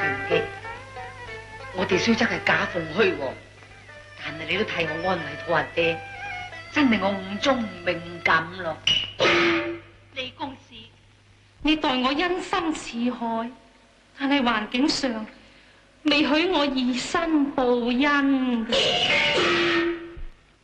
唔記，我哋雖則係假鳳虛凰，但係你都替我安慰妥阿爹，真令我五中唔命感咯。 李公子，你待我恩深似海，但係環境上未許我以身報恩。